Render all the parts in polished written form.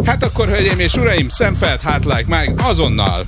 Hát akkor, hölgyeim és uraim, Szemfeld Hátlágy meg azonnal!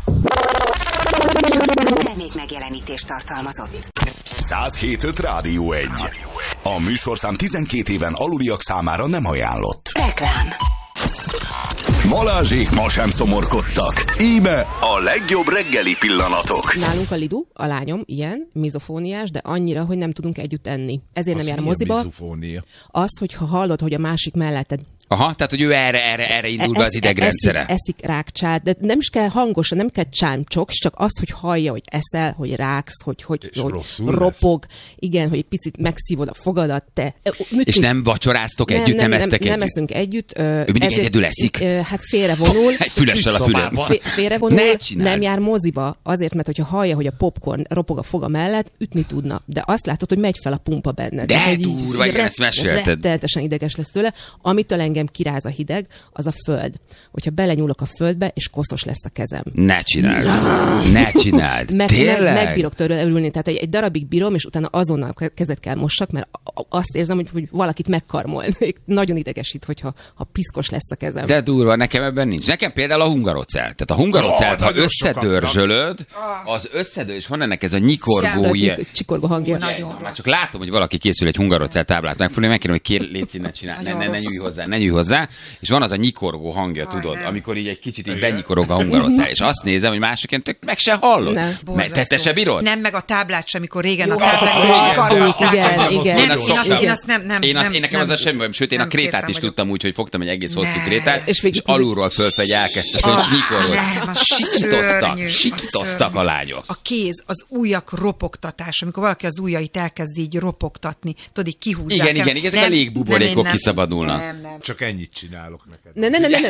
Termék megjelenítést tartalmazott. 107.5 Rádió 1. A műsorszám 12 éven aluliak számára nem ajánlott. Reklám. Balázsék ma sem szomorkodtak. Íme a legjobb reggeli pillanatok. Nálunk a Lidu, a lányom, ilyen, mizofóniás, de annyira, hogy nem tudunk együtt enni. Ezért nem jár moziba. Mizofónia? Az, hogyha hallod, hogy a másik melletted Aha, tehát, hogy ő erre indul be az idegrendszere. Eszik rákcsát, de nem is kell hangosan, nem kell csámcsok, csak az, hogy hallja, hogy eszel, hogy ráksz, hogy ropog, igen, hogy egy picit megszívod a fogadat, te. És nem vacsoráztok együtt, nem esztek együtt? Nem eszünk együtt. Ő mindig egyedül eszik? Hát félrevonul. Egy fülessel a fülem. Félrevonul, nem jár moziba, azért, mert hogyha hallja, hogy a popcorn ropog a foga mellett, ütni tudna. De azt látod, hogy megy fel a pumpa benned. De durva, igen, ezt mesélted. Rettenetesen ideges lesz tőle. Amitől engem kiráz a hideg, az a föld. Hogyha belenyúlok a földbe, és koszos lesz a kezem. Ne csináld. Ne csináld. Tényleg? Megbírok tőle örülni. Tehát egy darabig bírom, és utána azonnal kezet kell mossak, mert azt érzem, hogy valakit megkarmolnék. Nagyon idegesít, hogyha piszkos lesz a kezem. De durva, nekem ebben nincs. Nekem például a hungarocell. Tehát a hungarocelt, ha összedörzsölöd, az összedől, és van ennek ez a nyikorgó ilyen. Csikorgó hangja. Már csak látom, hogy valaki készül egy hungarocell táblát megfogni, megkérem, hogy légy színe csinál. Ne nyújj hozzá. És van az a nyikorgó hangja, tudod, amikor így egy kicsit így benyikorog a hungarocell. És azt nézem, hogy másokként tök meg se hallod. Te se bírod? Nem, meg a táblát sem, amikor régen a táblát. Igen. Én nekem az a semmi bajom. Sőt, én a krétát is tudtam úgy, hogy fogtam egy egész hosszú krétát, és alulról fölfelé elkezdtek, hogy nyikorog. Sikítoztak a lányok. A kéz, az ujjak ropogtatás, amikor valaki az ujjait elkezd így ropogtatni, tudod, így kihúzzák. Igen, ezek a légbuborékok kiszabadulnak. Nem. Csak ennyit csinálok neked. Ne.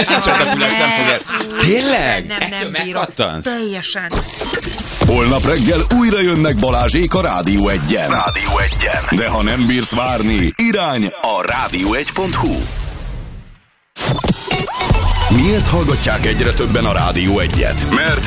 Tényleg? Nem bírok. Teljesen. Holnap reggel újra jönnek Balázsék a Rádió 1-en. De ha nem bírsz várni, irány a rádió1.hu. Miért hallgatják egyre többen a Rádió 1-et? Mert